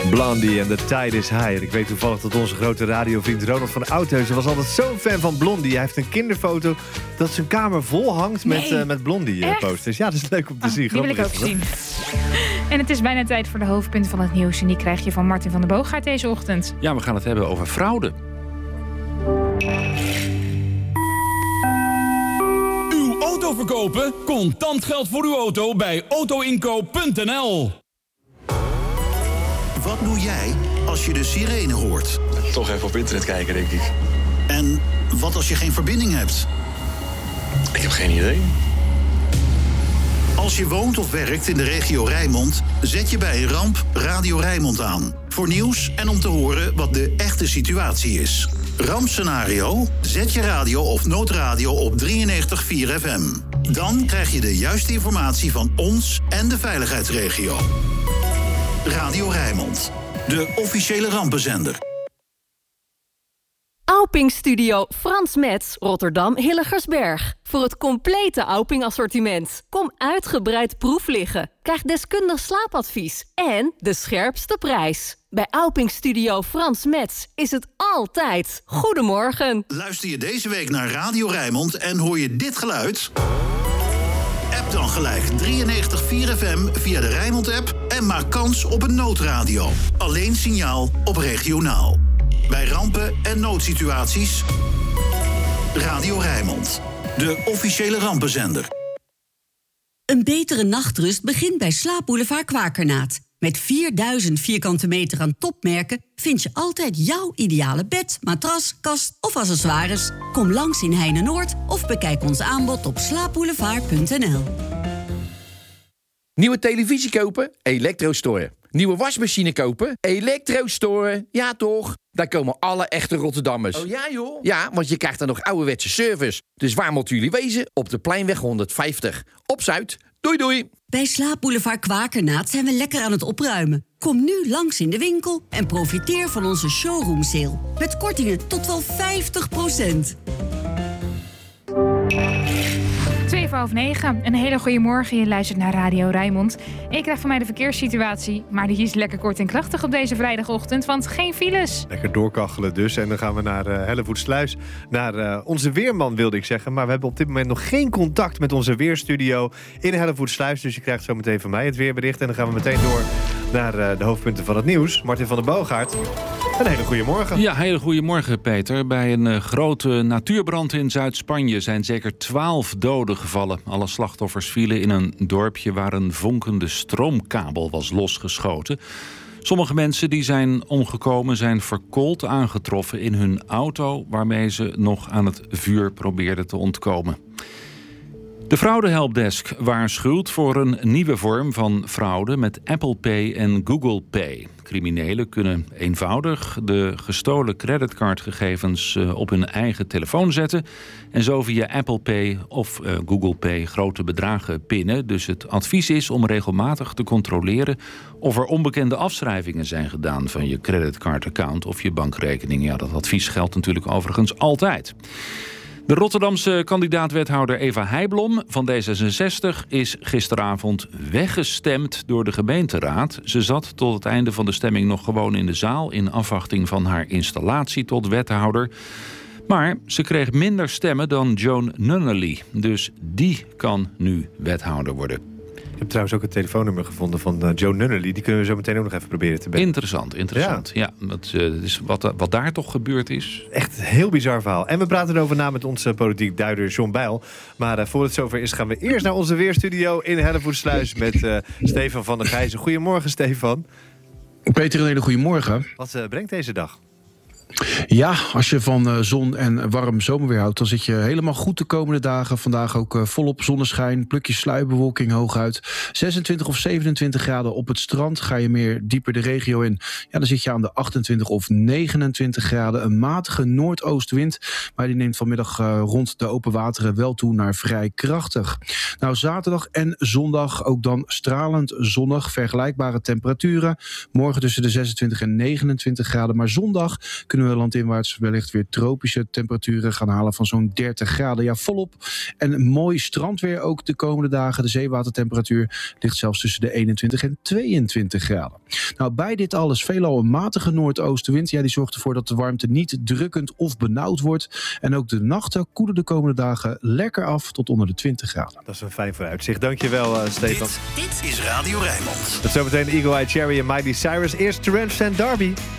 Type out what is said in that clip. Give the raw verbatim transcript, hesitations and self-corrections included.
Blondie en The Tide is High. En ik weet toevallig dat onze grote radiovriend Ronald van Oudheusen was altijd zo'n fan van Blondie. Hij heeft een kinderfoto dat zijn kamer vol hangt met, nee. uh, met Blondie-posters. Ja, dat is leuk om te oh, zien. Die wil ik ook zien. En het is bijna tijd voor de hoofdpunten van het nieuws. En die krijg je van Martin van der Boogaard deze ochtend. Ja, we gaan het hebben over fraude. Uw auto verkopen? Contant geld voor uw auto bij autoinkoop punt n l. Wat doe jij als je de sirene hoort? Toch even op internet kijken, denk ik. En wat als je geen verbinding hebt? Ik heb geen idee. Als je woont of werkt in de regio Rijnmond, zet je bij een ramp Radio Rijnmond aan. Voor nieuws en om te horen wat de echte situatie is. Rampscenario? Zet je radio of noodradio op drieënnegentig komma vier F M. Dan krijg je de juiste informatie van ons en de veiligheidsregio. Radio Rijnmond, de officiële rampenzender. Auping Studio Frans Metz, Rotterdam Hilligersberg. Voor het complete Auping assortiment. Kom uitgebreid proef liggen. Krijg deskundig slaapadvies en de scherpste prijs. Bij Auping Studio Frans Metz is het altijd goedemorgen. Luister je deze week naar Radio Rijnmond en hoor je dit geluid? App dan gelijk drieënnegentig komma vier F M via de Rijnmond-app en maak kans op een noodradio. Alleen signaal op regionaal. Bij rampen en noodsituaties, Radio Rijnmond, de officiële rampenzender. Een betere nachtrust begint bij Slaapboulevard Kwakernaat. Met vierduizend vierkante meter aan topmerken vind je altijd jouw ideale bed, matras, kast of accessoires. Kom langs in Heine-Noord of bekijk ons aanbod op slaapboulevard punt n l. Nieuwe televisie kopen? Elektrostore. Nieuwe wasmachine kopen? Elektrostore. Ja toch? Daar komen alle echte Rotterdammers. Oh ja joh? Ja, want je krijgt dan nog ouderwetse service. Dus waar moeten jullie wezen? Op de Pleinweg honderdvijftig. Op Zuid. Doei doei. Bij Slaapboulevard Kwakernaat zijn we lekker aan het opruimen. Kom nu langs in de winkel en profiteer van onze showroom sale. Met kortingen tot wel vijftig procent. Twee voor half negen. Een hele goede morgen. Je luistert naar Radio Rijnmond. Ik krijg van mij de verkeerssituatie. Maar die is lekker kort en krachtig op deze vrijdagochtend. Want geen files. Lekker doorkachelen dus. En dan gaan we naar uh, Hellevoetsluis. Naar uh, onze weerman wilde ik zeggen. Maar we hebben op dit moment nog geen contact met onze weerstudio in Hellevoetsluis. Dus je krijgt zo meteen van mij het weerbericht. En dan gaan we meteen door naar uh, de hoofdpunten van het nieuws. Martin van der Boogaard. Een hele goede morgen. Ja, hele goede morgen, Peter. Bij een uh, grote natuurbrand in Zuid-Spanje zijn zeker twaalf doden gevallen. Alle slachtoffers vielen in een dorpje waar een vonkende stroomkabel was losgeschoten. Sommige mensen die zijn omgekomen zijn verkoold aangetroffen in hun auto, waarmee ze nog aan het vuur probeerden te ontkomen. De fraudehelpdesk waarschuwt voor een nieuwe vorm van fraude met Apple Pay en Google Pay. Criminelen kunnen eenvoudig de gestolen creditcardgegevens op hun eigen telefoon zetten en zo via Apple Pay of uh, Google Pay grote bedragen pinnen. Dus het advies is om regelmatig te controleren of er onbekende afschrijvingen zijn gedaan van je creditcardaccount of je bankrekening. Ja, dat advies geldt natuurlijk overigens altijd. De Rotterdamse kandidaat-wethouder Eva Heijblom van D zesenzestig is gisteravond weggestemd door de gemeenteraad. Ze zat tot het einde van de stemming nog gewoon in de zaal in afwachting van haar installatie tot wethouder. Maar ze kreeg minder stemmen dan Joan Nunnally, dus die kan nu wethouder worden. Ik heb trouwens ook het telefoonnummer gevonden van uh, Joan Nunnally. Die kunnen we zo meteen ook nog even proberen te bellen. Interessant, interessant. Ja, ja dat, uh, dat is wat, wat daar toch gebeurd is. Echt een heel bizar verhaal. En we praten erover na met onze politiek duider John Bijl. Maar uh, voor het zover is gaan we eerst naar onze weerstudio in Hellevoetsluis met uh, Stefan van der Gijzen. Goedemorgen, Stefan. Peter, een hele goede morgen. Wat uh, brengt deze dag? Ja, als je van uh, zon en warm zomerweer houdt, dan zit je helemaal goed de komende dagen. Vandaag ook uh, volop zonneschijn, plukjes sluierbewolking hooguit. zesentwintig of zevenentwintig graden op het strand. Ga je meer dieper de regio in, ja, dan zit je aan de achtentwintig of negenentwintig graden. Een matige noordoostwind, maar die neemt vanmiddag uh, rond de open wateren wel toe naar vrij krachtig. Nou, zaterdag en zondag ook dan stralend zonnig, vergelijkbare temperaturen. Morgen tussen de zesentwintig en negenentwintig graden, maar zondag kunnen kunnen we landinwaarts wellicht weer tropische temperaturen gaan halen van zo'n dertig graden. Ja, volop. En mooi strandweer ook de komende dagen. De zeewatertemperatuur ligt zelfs tussen de eenentwintig en tweeëntwintig graden. Nou, bij dit alles veelal een matige noordoostenwind. Ja, die zorgt ervoor dat de warmte niet drukkend of benauwd wordt. En ook de nachten koelen de komende dagen lekker af tot onder de twintig graden. Dat is een fijn vooruitzicht. Dankjewel, uh, Stefan. Dit, dit is Radio Rijnmond. Met zometeen Eagle Eye Cherry en Miley Cyrus. Eerst Terence en Darby.